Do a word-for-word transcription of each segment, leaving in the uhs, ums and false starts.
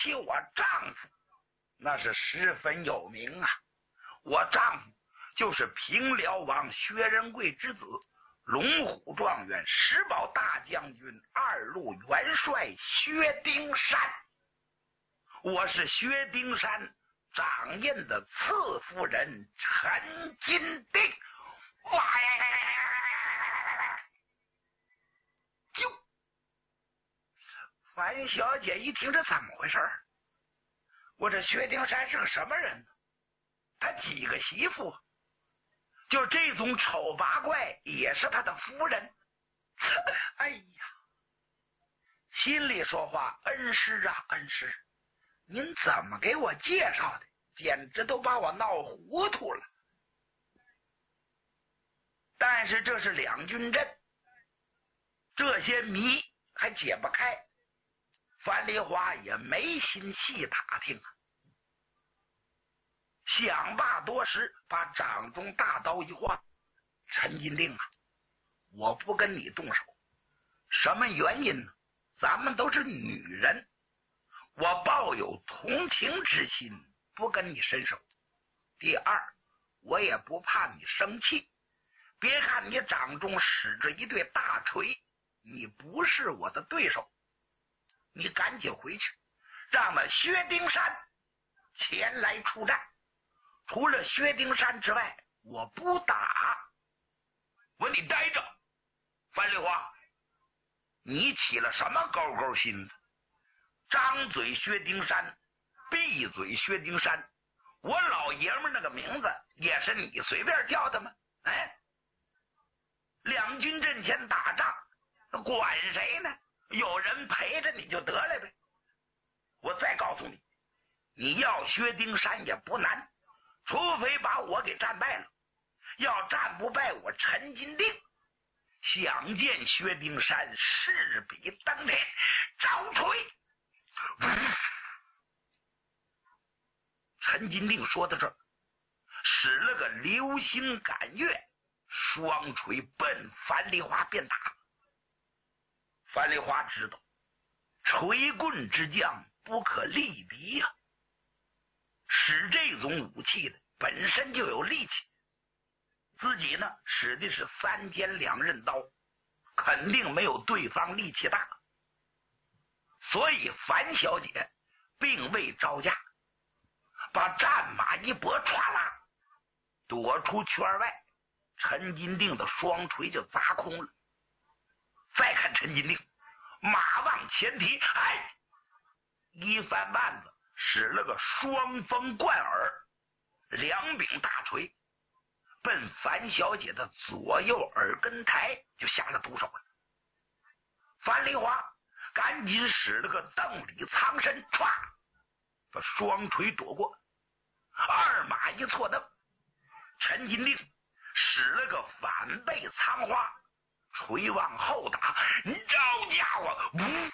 起我丈夫，那是十分有名啊。我丈夫就是平辽王薛仁贵之子，龙虎状元、石宝大将军、二路元帅薛丁山。我是薛丁山掌印的次夫人陈金定。哇呀！就樊小姐一听，这怎么回事？我这薛丁山是个什么人呢？他几个媳妇？就这种丑八怪也是他的夫人。哎呀，心里说话，恩师啊恩师，您怎么给我介绍的？简直都把我闹糊涂了。但是这是两军阵，这些谜还解不开，樊梨花也没心细打听啊。想罢多时，把掌中大刀一晃：“陈金定啊，我不跟你动手，什么原因呢？咱们都是女人，我抱有同情之心，不跟你伸手。第二，我也不怕你生气。别看你掌中使着一对大锤，你不是我的对手。你赶紧回去，让那薛丁山前来出战。除了薛丁山之外，我不打。”我你待着，樊梨花，你起了什么高高心思？张嘴薛丁山，闭嘴薛丁山，我老爷们那个名字也是你随便叫的吗？哎，两军阵前打仗，管谁呢？有人陪着你就得了呗。我再告诉你，你要薛丁山也不难，除非把我给战败了。要战不败我陈金定，想见薛丁山，势比登天。招锤！嗯、陈金定说到这儿，使了个流星赶月，双锤奔樊梨花便打。樊梨花知道锤棍之将不可力敌呀、啊，使这种武器的本身就有力气，自己呢使的是三尖两刃刀，肯定没有对方力气大。所以樊小姐并未招架，把战马一拨，唰啦躲出圈外，陈金定的双锤就砸空了。再看陈金定马往前提，哎，一翻腕子使了个双峰贯耳，两柄大锤奔樊小姐的左右耳根台就下了毒手了。樊梨花赶紧使了个邓里藏身，歘，把双锤躲过，二马一错蹬，陈金定使了个反背藏花，锤往后打，招家伙！呜！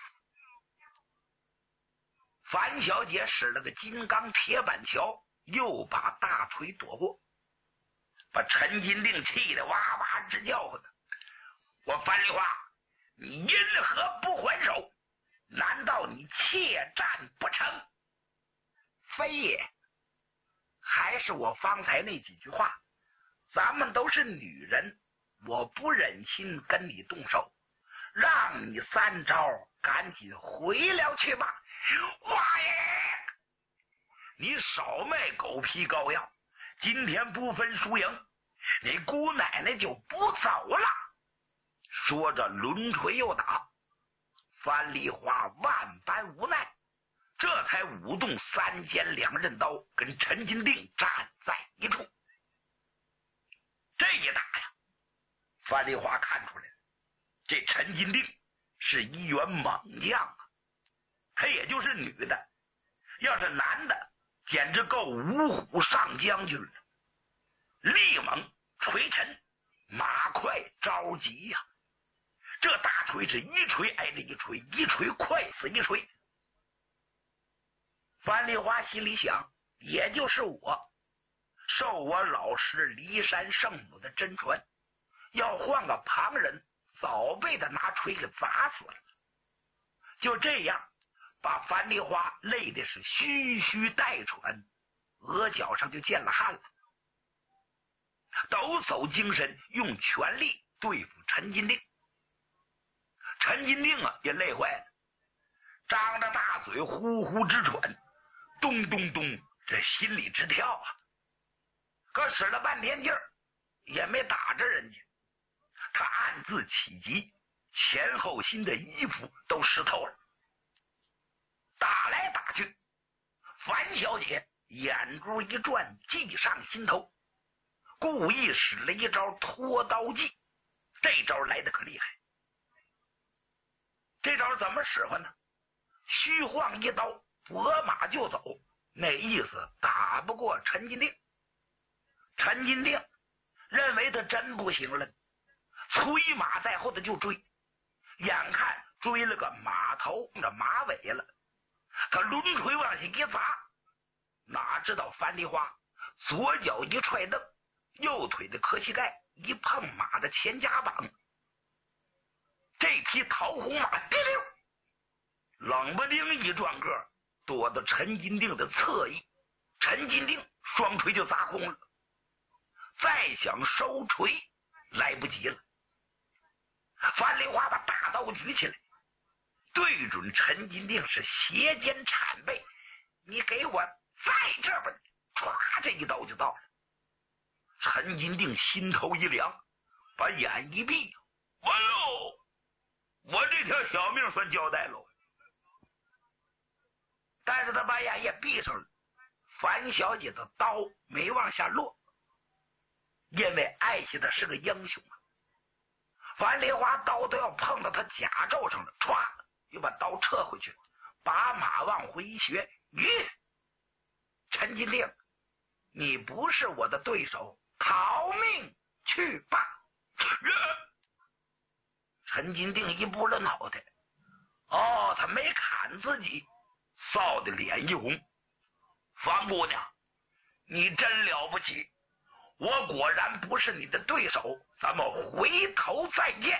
樊小姐使了个金刚铁板桥，又把大锤躲过，把陈金定气得哇哇直叫唤。我樊梨花，你因何不还手？难道你怯战不成？非也，还是我方才那几句话，咱们都是女人，我不忍心跟你动手，让你三招，赶紧回了去吧。哇耶！你少卖狗皮膏药，今天不分输赢，你姑奶奶就不走了。说着抡锤又打，樊梨花万般无奈，这才舞动三尖两刃刀，跟陈金定站在一处。这一打呀，樊梨花看出来了，这陈金定是一员猛将啊，他也就是女的，要是男的简直够五虎上将军了。力猛锤沉，马快着急呀、啊！这大锤是一锤挨着一锤，一锤快死一锤。樊梨花心里想，也就是我受我老师骊山圣母的真传，要换个旁人早被他拿锤给砸死了。就这样把樊梨花累的是吁吁带喘，额角上就见了汗了，抖擞精神，用全力对付陈金锭。陈金锭啊，也累坏了，张着大嘴呼呼直喘，咚咚咚，这心里直跳啊！可使了半天劲儿，也没打着人家。他暗自起急，前后心的衣服都湿透了。打来打去，樊小姐眼珠一转，计上心头，故意使了一招拖刀计。这招来的可厉害。这招怎么使唤呢？虚晃一刀，拨马就走，那意思打不过陈金锭。陈金锭认为他真不行了，催马在后头就追，眼看追了个马头着马尾了，他抡锤往下一砸，哪知道樊梨花左脚一踹蹬，右腿的磕膝盖一碰马的前夹膀，这匹桃红马滴溜冷不丁一转个躲到陈金锭的侧翼，陈金锭双锤就砸空了，再想收锤来不及了。樊梨花把大刀举起来，对准陈金锭是斜肩铲背，你给我在这边，唰，这一刀就到了。陈金锭心头一凉，把眼一闭，完喽，我这条小命算交代喽。但是他把眼也闭上了，樊小姐的刀没往下落，因为爱惜的是个英雄啊。樊梨花刀都要碰到他甲胄上了，唰，又把刀撤回去，把马往回一学，吁，陈金锭，你不是我的对手，逃命去吧！陈金锭一拨了脑袋，哦，他没砍自己，臊的脸一红。樊姑娘，你真了不起，我果然不是你的对手，咱们回头再见。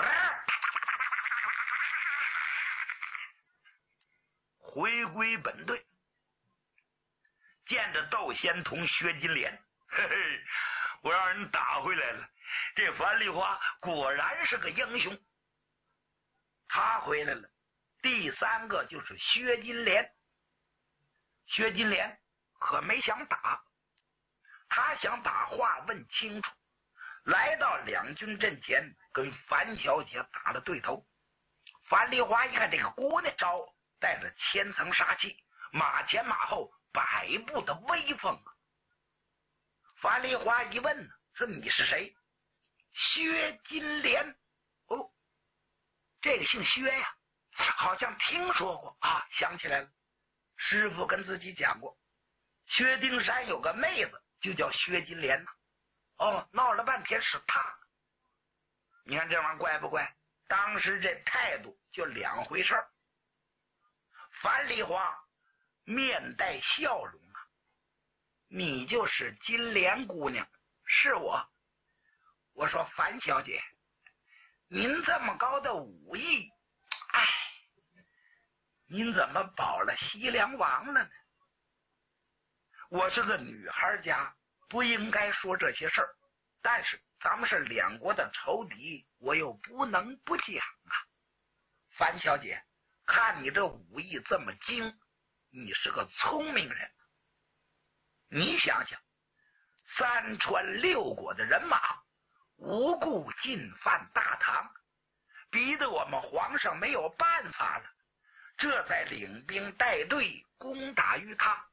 回归本队，见着窦仙童、薛金莲，嘿嘿，我让人打回来了。这樊梨花果然是个英雄。他回来了，第三个就是薛金莲。薛金莲可没想打，他想把话问清楚，来到两军阵前，跟樊小姐打了对头。樊梨花一看这个姑娘招带着千层杀气，马前马后百步的威风啊！樊梨花一问，说你是谁？薛金莲。哦，这个姓薛呀，好像听说过啊，想起来了，师傅跟自己讲过，薛丁山有个妹子就叫薛金莲呢。哦，闹了半天是他。你看这玩意儿怪不怪？当时这态度就两回事儿。樊梨花面带笑容啊，你就是金莲姑娘？是我。我说樊小姐，您这么高的武艺，哎，您怎么保了西凉王了呢？我是个女孩家，不应该说这些事儿，但是咱们是两国的仇敌，我又不能不讲啊。樊小姐，看你这武艺这么精，你是个聪明人。你想想，三川六国的人马无故进犯大唐，逼得我们皇上没有办法了，这才领兵带队攻打于他。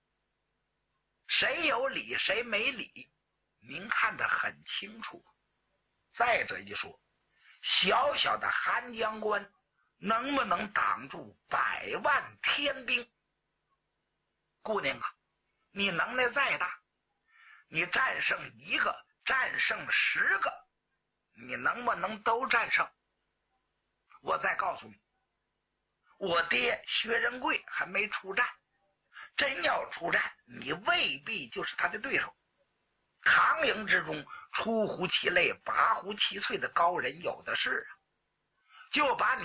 谁有理谁没理，您看得很清楚。再者一说，小小的韩江关能不能挡住百万天兵？姑娘啊，你能耐再大，你战胜一个，战胜十个，你能不能都战胜？我再告诉你，我爹薛仁贵还没出战，真要出战，你未必就是他的对手。唐营之中出乎其类拔乎其萃的高人有的是啊，就把你